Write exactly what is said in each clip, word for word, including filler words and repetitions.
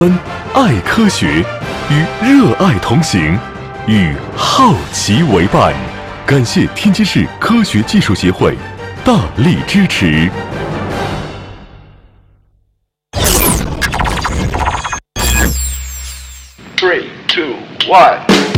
爱科学，与热爱同行，与好奇为伴。感谢天津市科学技术协会大力支持。 Three, two, one。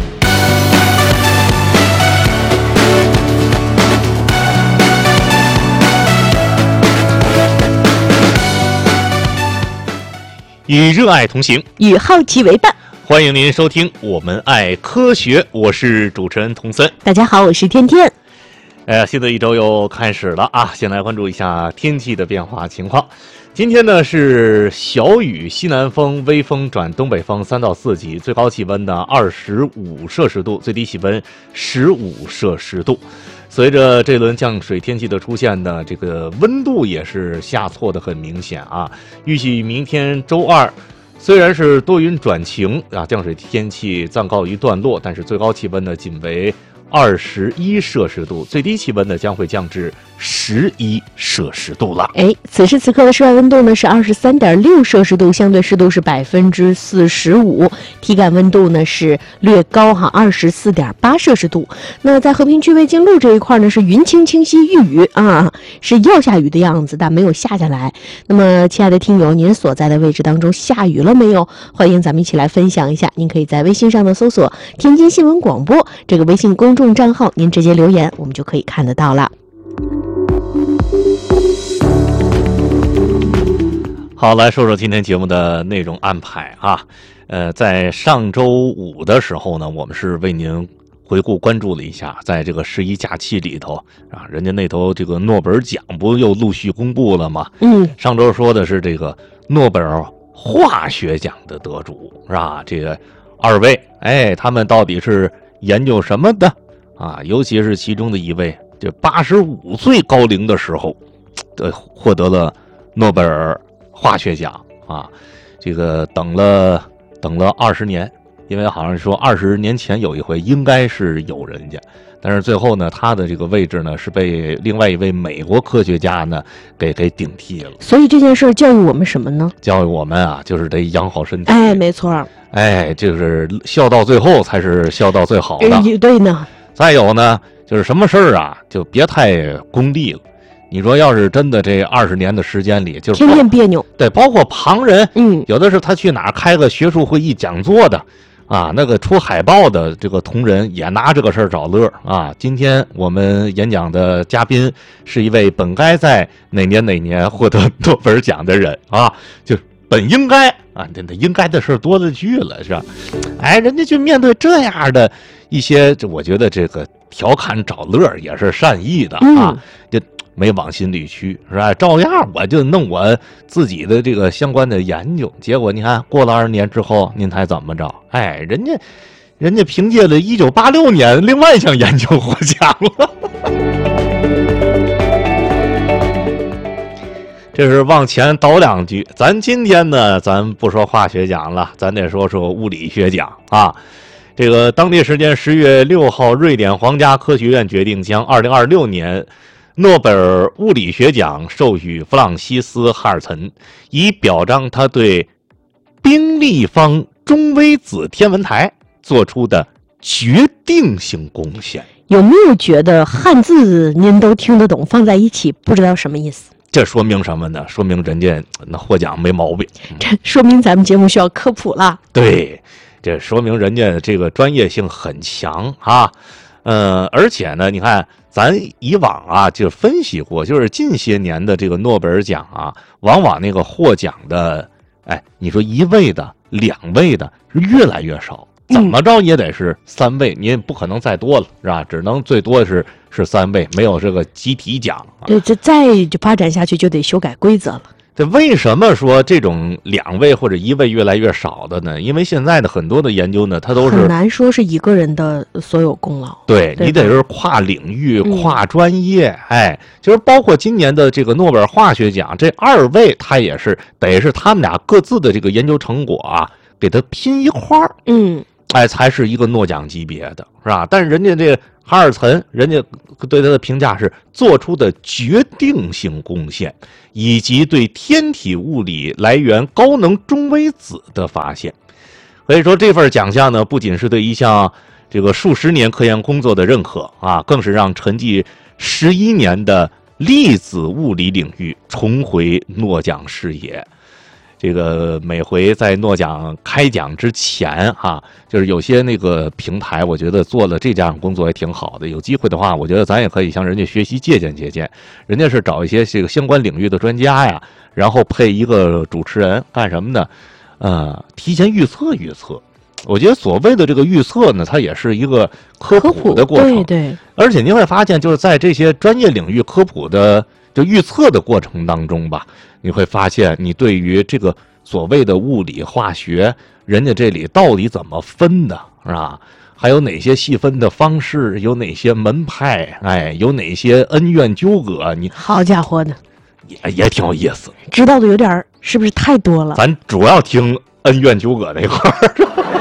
与热爱同行， 与好奇为伴。 欢迎您收听我们爱科学，我是主持人童森。 大家好，我是天天。 哎呀，新的一周又开始了啊！先来关注一下天气的变化情况。今天呢是小雨，西南风，微风转东北风三到四级，最高气温呢二十五摄氏度，最低气温十五摄氏度。随着这轮降水天气的出现呢，这个温度也是下挫的很明显啊。预计明天周二，虽然是多云转晴啊，降水天气暂告一段落，但是最高气温呢仅为二十一摄氏度，最低气温呢将会降至十一摄氏度了。 哎，此时此刻的室外温度呢是二十三点六摄氏度，相对湿度是百分之四十五，体感温度呢是略高哈，二十四点八摄氏度。那在和平区卫京路这一块呢是云清清晰欲雨啊，是要下雨的样子，但没有下下来。那么，亲爱的听友，您所在的位置当中下雨了没有？欢迎咱们一起来分享一下。您可以在微信上呢搜索“天津新闻广播”这个微信公众账号，您直接留言，我们就可以看得到了。 好，来说说今天节目的内容安排啊。呃，在上周五的时候呢，我们是为您回顾关注了一下，在这个十一假期里头啊，人家那头这个诺贝尔奖不又陆续公布了吗？ 嗯， 上周说的是这个诺贝尔化学奖的得主是吧？这个二位，哎，他们到底是研究什么的啊？尤其是其中的一位，这八十五岁高龄的时候，呃，获得了诺贝尔化学奖啊。这个等了等了二十年，因为好像说二十年前有一回应该是有人家，但是最后呢，他的这个位置呢是被另外一位美国科学家呢给给顶替了。 所以这件事教育我们什么呢？ 教育我们啊，就是得养好身体。 哎，没错。 哎，就是笑到最后才是笑到最好的。 哎，对呢。 再有呢，就是什么事儿啊，就别太功利了。你说要是真的这二十年的时间里，就是天天别扭。 对，包括旁人， 嗯， 有的是他去哪儿开个学术会议讲座的，啊，那个出海报的这个同仁也拿这个事儿找乐啊。今天我们演讲的嘉宾是一位本该在哪年哪年获得诺贝尔奖的人啊，就本应该啊，这应该的事多了去了，是吧？哎，人家就面对这样的一些，这我觉得这个调侃找乐也是善意的啊，就没往心里去，是吧？照样我就弄我自己的这个相关的研究，结果你看过了二十年之后，您猜怎么着？哎，人家人家凭借了一九八六年另外一项研究获奖了。这是往前倒两句，咱今天呢，咱不说化学奖了，咱得说说物理学奖啊。这个当地时间十月六号，瑞典皇家科学院决定将二零二六年诺贝尔物理学奖授予弗朗西斯·哈尔岑，以表彰他对冰立方中微子天文台做出的决定性贡献。 有没有觉得汉字您都听得懂，放在一起不知道什么意思？ 这说明什么呢？说明人家那获奖没毛病。 这说明咱们节目需要科普了。 对，这说明人家这个专业性很强啊。呃，而且呢，你看咱以往啊就分析过，就是近些年的这个诺贝尔奖啊，往往那个获奖的，哎，你说一位的、两位的是越来越少。怎么着也得是三位，你也不可能再多了，是吧？只能最多是是三位，没有这个集体奖。 对，这再就发展下去就得修改规则了。 这为什么说这种两位或者一位越来越少的呢？因为现在的很多的研究呢，它都是很难说是一个人的所有功劳。 对，你得是跨领域、跨专业，嗯、哎，就是包括今年的这个诺贝尔化学奖，这二位他也是得是他们俩各自的这个研究成果啊，给他拼一块儿， 嗯。 哎，才是一个诺奖级别的，是吧？但是人家这哈尔岑人家对他的评价是做出的决定性贡献，以及对天体物理来源高能中微子的发现。所以说这份奖项呢，不仅是对一项这个数十年科研工作的认可啊，更是让沉寂十一年的粒子物理领域重回诺奖视野。这个每回在诺奖开奖之前哈、啊，就是有些那个平台，我觉得做了这样工作也挺好的。有机会的话，我觉得咱也可以向人家学习借鉴借鉴。人家是找一些这个相关领域的专家呀，然后配一个主持人干什么呢？呃，提前预测预测。我觉得所谓的这个预测呢，它也是一个科普的过程。 对对。 而且您会发现，就是在这些专业领域科普的就预测的过程当中吧，你会发现你对于这个所谓的物理化学，人家这里到底怎么分的，是吧？还有哪些细分的方式，有哪些门派，哎，有哪些恩怨纠葛，你好家伙呢， 也也挺有意思。 知道的有点是不是太多了？ 咱主要听恩怨纠葛那块儿。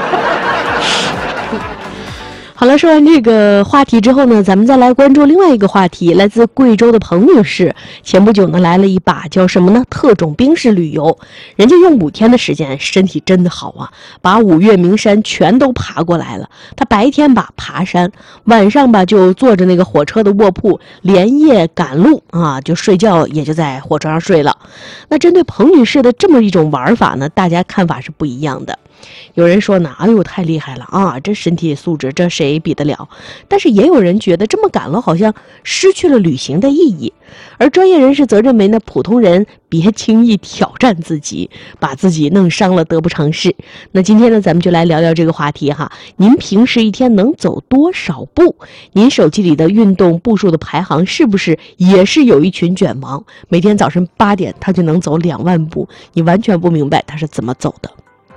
好了，说完这个话题之后呢，咱们再来关注另外一个话题。来自贵州的彭女士，前不久呢来了一把叫什么呢？特种兵式旅游。人家用五天的时间，身体真的好啊，把五岳名山全都爬过来了。她白天吧爬山，晚上吧就坐着那个火车的卧铺，连夜赶路啊，就睡觉也就在火车上睡了。那针对彭女士的这么一种玩法呢，大家看法是不一样的。有人说呢，哎呦太厉害了啊，这身体素质这谁比得了？但是也有人觉得这么赶了好像失去了旅行的意义。而专业人士则认为呢，普通人别轻易挑战自己，把自己弄伤了得不偿失。那今天呢，咱们就来聊聊这个话题哈。您平时一天能走多少步？您手机里的运动步数的排行是不是也是有一群卷王？每天早晨八点他就能走两万步，你完全不明白他是怎么走的。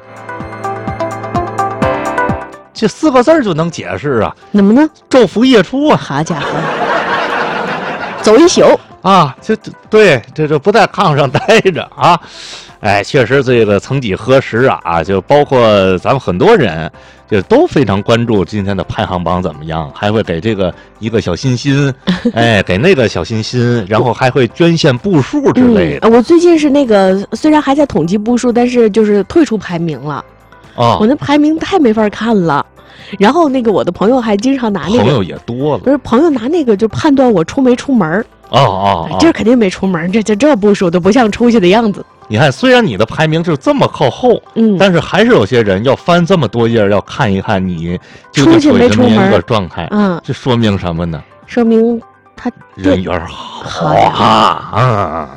这四个字儿就能解释啊？ 怎么呢？ 昼伏夜出啊！ 好家伙，走一宿啊！这对，这这不在炕上待着啊！哎，确实这个曾几何时啊，就包括咱们很多人，就都非常关注今天的排行榜怎么样，还会给这个一个小心心，哎，给那个小心心，然后还会捐献步数之类的。 嗯、我最近是那个虽然还在统计步数，但是就是退出排名了。 哦， 我那排名太没法看了，然后那个我的朋友还经常拿那个朋友也多了， 不是朋友拿那个就判断我出没出门。 哦哦，哦这肯定没出门，这这这步数都不像出去的样子。 你看，虽然你的排名就是这么靠后， 嗯， 但是还是有些人要翻这么多页，要看一看你出去没出门的状态。 嗯， 这说明什么呢？ 说明他人缘好好啊啊！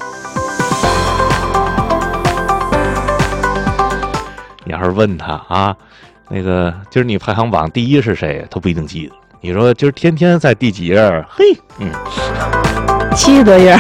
你要是问他啊，那个今儿你排行榜第一是谁，他不一定记得。你说今儿天天在第几页？嘿，嗯， 七十多页。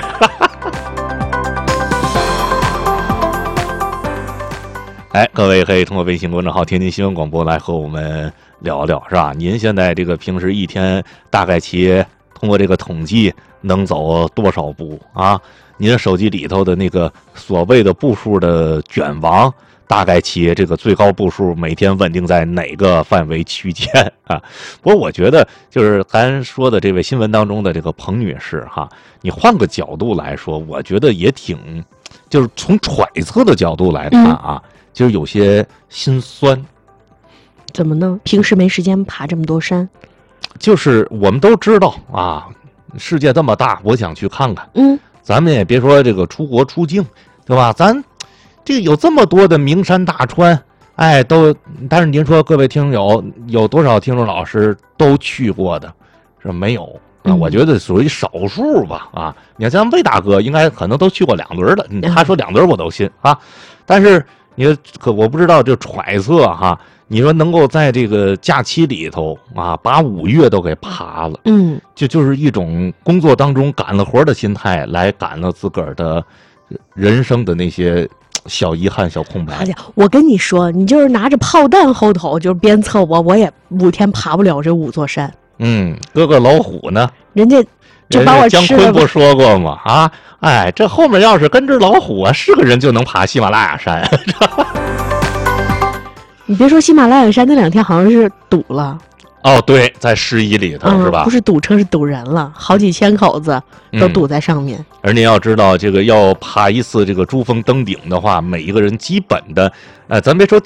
哎，各位可以通过微信公众号天津新闻广播来和我们聊聊，是吧？您现在这个平时一天大概其通过这个统计能走多少步啊？您手机里头的那个所谓的步数的卷王，大概其这个最高步数每天稳定在哪个范围区间啊？不过我觉得就是咱说的这位新闻当中的这个彭女士哈，你换个角度来说，我觉得也挺，就是从揣测的角度来看啊，嗯、就是有些心酸。 怎么呢？平时没时间爬这么多山。 就是我们都知道啊，世界这么大，我想去看看。 嗯， 咱们也别说这个出国出境，对吧？咱这个有这么多的名山大川，哎，都，但是您说各位听友有多少听众老师都去过的，是没有？啊，我觉得属于少数吧。啊，你看咱魏大哥应该可能都去过两轮的，他说两轮我都信啊。但是你可我不知道，就揣测哈。你说能够在这个假期里头啊，把五岳都给爬了， 嗯， 就就是一种工作当中赶了活的心态来赶了自个儿的人生的那些小遗憾、小空白。 好家伙，我跟你说，你就是拿着炮弹后头，就是鞭策我，我也五天爬不了这五座山。 嗯，哥哥老虎呢？ 人家就把我吃了。 姜昆不说过吗？啊，哎，这后面要是跟只老虎啊，是个人就能爬喜马拉雅山。 你别说喜马拉雅山那两天好像是堵了哦，对，在十一里头、 嗯、 是吧？ 不是堵车，是堵人了，好几千口子都堵在上面。 嗯、而您要知道，这个要爬一次这个珠峰登顶的话，每一个人基本的，呃，咱别说